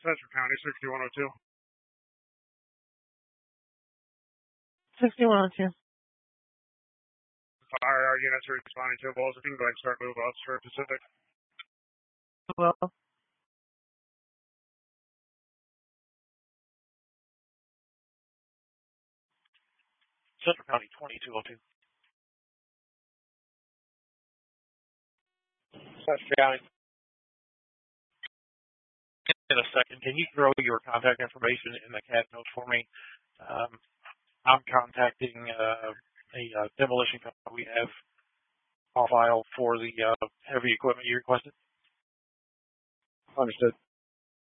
Central County, 6102. 6102. Fire units are responding to balls. If you can go ahead and start move outs for Pacific. Well, Central County 2202. Central County. In a second, can you throw your contact information in the CAD notes for me? I'm contacting a demolition company we have on file for the heavy equipment you requested. Understood.